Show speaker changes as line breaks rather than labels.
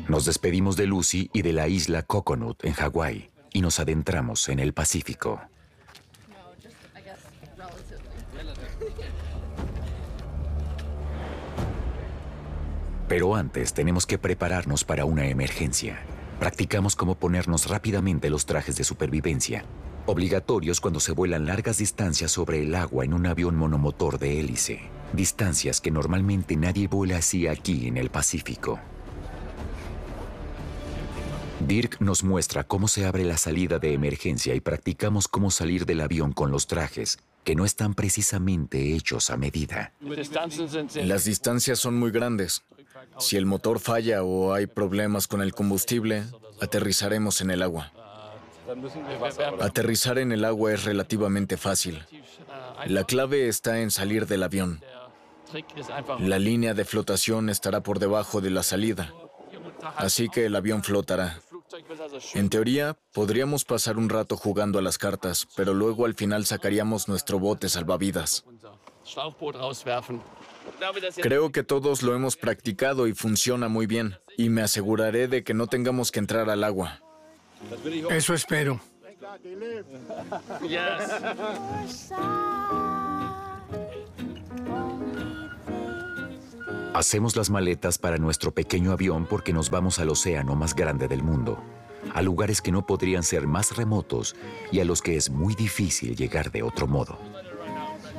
Nos despedimos de Lucy y de la isla Coconut en Hawái y nos adentramos en el Pacífico. Pero antes tenemos que prepararnos para una emergencia. Practicamos cómo ponernos rápidamente los trajes de supervivencia, obligatorios cuando se vuelan largas distancias sobre el agua en un avión monomotor de hélice. Distancias que normalmente nadie vuela así aquí en el Pacífico. Dirk nos muestra cómo se abre la salida de emergencia y practicamos cómo salir del avión con los trajes, que no están precisamente hechos a medida.
Las distancias son muy grandes. Si el motor falla o hay problemas con el combustible, aterrizaremos en el agua. Aterrizar en el agua es relativamente fácil. La clave está en salir del avión. La línea de flotación estará por debajo de la salida, así que el avión flotará. En teoría, podríamos pasar un rato jugando a las cartas, pero luego al final sacaríamos nuestro bote salvavidas. Creo que todos lo hemos practicado y funciona muy bien, y me aseguraré de que no tengamos que entrar al agua.
Eso espero.
Hacemos las maletas para nuestro pequeño avión porque nos vamos al océano más grande del mundo, a lugares que no podrían ser más remotos y a los que es muy difícil llegar de otro modo.